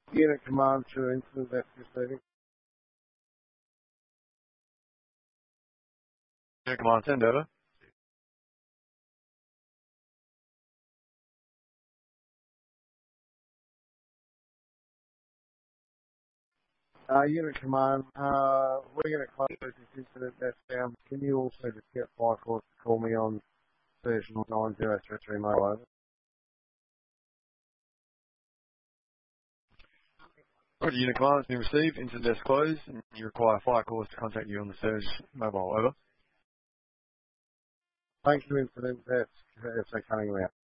Unit command to incident desk receiving. Unit command, send over. Unit command, we're going to close this incident desk down. Can you also just get Fire Force to call me on version 9033 mobile over? Roger, unit command has been received, incident desk closed, and you require Fire Corps to contact you on the Surge mobile, over. Thank you, incident desk. If they're coming out.